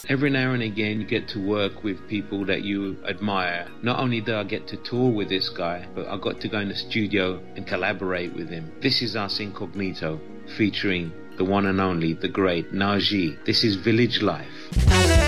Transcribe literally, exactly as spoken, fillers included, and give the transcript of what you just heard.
Every now and again you get to work with people that you admire. Not only did I get to tour with this guy, but I got to go in the studio and collaborate with him. This is Ars Incognito, featuring the one and only, the great Naji. This is Village Life.